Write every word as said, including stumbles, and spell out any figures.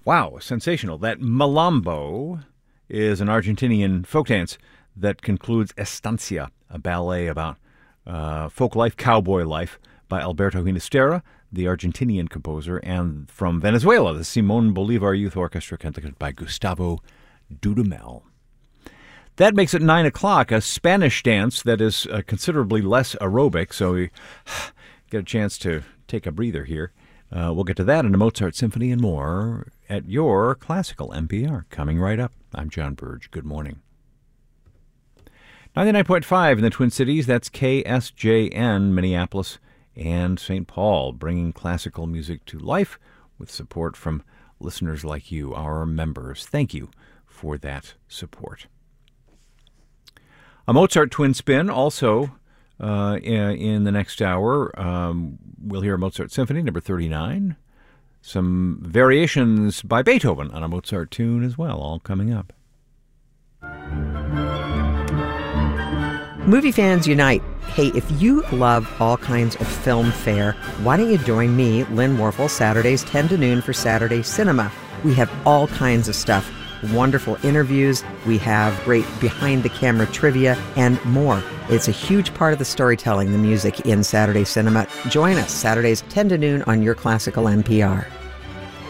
Wow, sensational. That Malambo is an Argentinian folk dance that concludes Estancia, a ballet about uh, folk life, cowboy life, by Alberto Ginastera, the Argentinian composer, and from Venezuela, the Simón Bolívar Youth Orchestra, conducted by Gustavo Dudamel. That makes it nine o'clock, a Spanish dance that is uh, considerably less aerobic, so we get a chance to take a breather here. Uh, we'll get to that and a Mozart symphony and more at your Classical N P R. Coming right up. I'm John Burge. Good morning. ninety-nine point five in the Twin Cities, that's K S J N, Minneapolis and Saint Paul, bringing classical music to life with support from listeners like you, our members. Thank you for that support. A Mozart twin spin also uh, in, in the next hour. Um, we'll hear a Mozart Symphony, number thirty-nine. Some variations by Beethoven on a Mozart tune as well, all coming up. Movie fans unite. Hey, if you love all kinds of film fare, why don't you join me, Lynn Warfel, Saturdays ten to noon for Saturday Cinema. We have all kinds of stuff. Wonderful interviews, we have great behind-the-camera trivia, and more. It's a huge part of the storytelling, the music in Saturday Cinema. Join us Saturdays ten to noon on your Classical N P R.